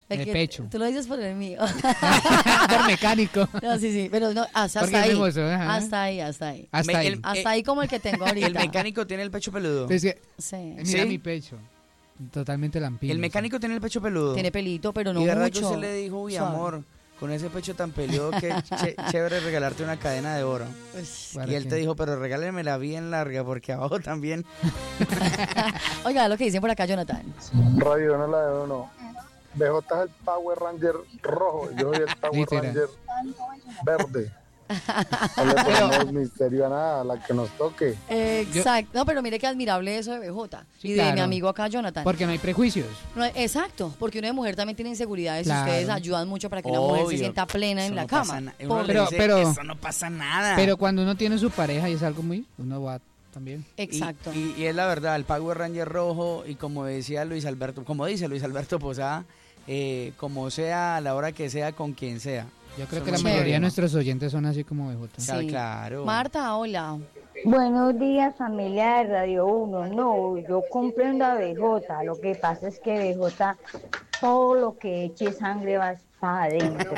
En el pecho. Tú lo dices por el mío. Por mecánico. No, sí, pero no, hasta ahí. Hasta ahí. Hasta ahí como el que tengo ahorita. ¿El mecánico tiene el pecho peludo? Sí. Mira mi pecho. Totalmente lampiño. ¿El mecánico tiene el pecho peludo? Tiene pelito, pero no mucho. Y verdad mucho. que usted le dijo, uy, amor, con ese pecho tan peludo, que chévere regalarte una cadena de oro. Y él te dijo, pero regálemela bien larga, porque abajo también. Oiga, lo que dicen por acá, Jonathan. Radio no la de uno. BJ es el Power Ranger rojo, yo soy el Power Ranger verde. No le ponemos misterio a nada, a la que nos toque. Exacto. No, pero mire qué admirable eso de BJ. Sí, y de mi amigo acá, Jonathan. Porque no hay prejuicios. No, exacto, porque una de mujer también tiene inseguridades y ustedes ayudan mucho para que una mujer se sienta plena en la cama. Pero eso no pasa nada. Pero cuando uno tiene su pareja y es algo muy... Uno va también. Exacto. Y es la verdad, el Power Ranger rojo, y como decía Luis Alberto, como dice Luis Alberto Posada, como sea, a la hora que sea, con quien sea. Yo creo que la mayoría de nuestros oyentes son así como BJ. Sí. Claro. Marta, hola. Buenos días, familia de Radio 1. No, yo comprendo a BJ. Lo que pasa es que BJ, todo lo que eche sangre va para adentro.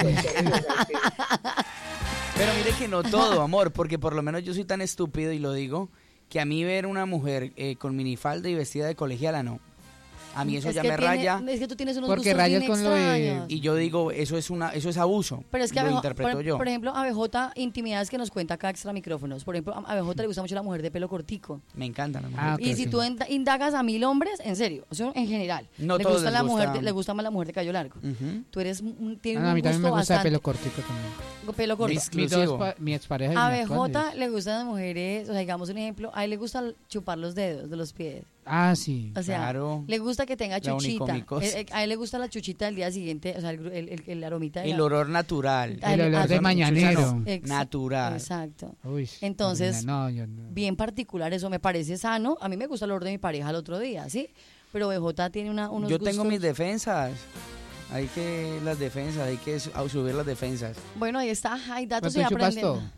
Pero mire que no todo, amor, porque por lo menos yo soy tan estúpido y lo digo, que a mí ver una mujer con minifalda y vestida de colegiala, no. A mí eso ya me raya. Es que tú tienes unos porque gustos rayas bien con lo extraños. Y yo digo, eso es abuso. Pero es que lo interpreto yo. Por ejemplo, a BJ, intimidades que nos cuenta acá extra micrófonos. Por ejemplo, a BJ le gusta mucho la mujer de pelo cortico. Me encanta la mujer. Y si tú indagas a 1000 hombres, en serio, eso en general. No le todos gusta les la gusta. mujer, le gusta más la mujer de cabello largo. Tú eres tienes a mí un también me gusto gusta bastante. el pelo cortico también. Pelo corto. Mi expareja y a mi BJ actual le gustan las mujeres, o sea, digamos un ejemplo, a él le gusta chupar los dedos de los pies. Ah, sí. O sea, claro. le gusta que tenga chuchita. A él le gusta la chuchita del día siguiente, o sea, el aromita. El olor natural. El olor de mañanero. Natural. Exacto. Uy, entonces, yo no. bien particular, eso me parece sano. A mí me gusta el olor de mi pareja el otro día, ¿sí? Pero BJ tiene unos Yo gustos. tengo mis defensas. Hay que subir las defensas. Bueno, ahí está, hay datos y ¿Tú chupas aprenden. todo?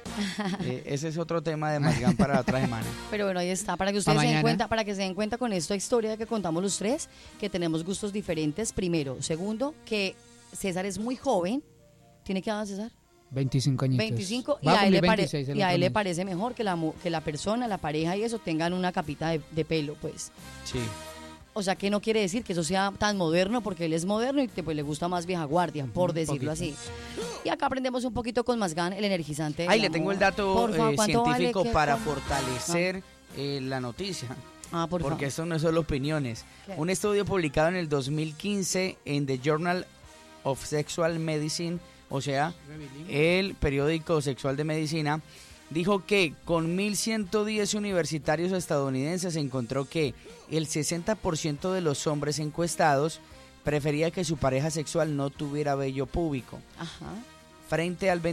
Ese es otro tema de Mazgán para la otra semana. Pero bueno, ahí está, para que ustedes se den cuenta, para que se den cuenta con esta historia que contamos los tres, que tenemos gustos diferentes, primero. Segundo, que César es muy joven. ¿Tiene que edad, César? 25 añitos. 25, y a él le parece mejor que la persona, la pareja y eso tengan una capita de pelo, pues. Sí. O sea, que no quiere decir que eso sea tan moderno, porque él es moderno y pues le gusta más vieja guardia, por decirlo así. Y acá aprendemos un poquito con Mazgán, el energizante. Le tengo el dato científico para fortalecer la noticia. Porque esto no es solo opiniones. ¿Qué? Un estudio publicado en el 2015 en The Journal of Sexual Medicine, o sea, el periódico sexual de medicina, dijo que con 1.110 universitarios estadounidenses se encontró que el 60% de los hombres encuestados prefería que su pareja sexual no tuviera vello púbico. Ajá. Frente al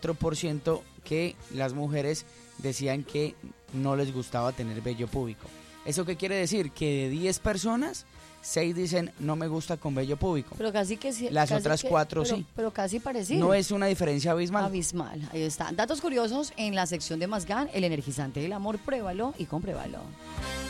24% que las mujeres decían que no les gustaba tener vello púbico. ¿Eso qué quiere decir? Que de 10 personas, 6 dicen no me gusta con vello púbico. Pero casi que sí. Las otras 4 sí. Pero casi parecido. No es una diferencia abismal. Abismal, ahí está. Datos curiosos en la sección de Mazgán, el energizante del amor, pruébalo y compruébalo.